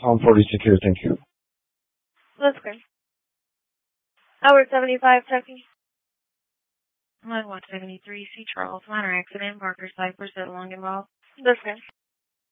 For the secure, thank you. That's good. Hour 75 checking. Line 173, C. Charles, minor accident, Parker Cypress at Long and Ross. That's good.